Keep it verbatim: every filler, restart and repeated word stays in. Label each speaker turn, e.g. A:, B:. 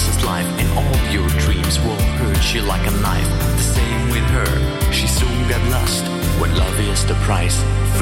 A: else's life, and all your dreams will hurt you like a knife. The same with her, she soon got lost. When love is the price,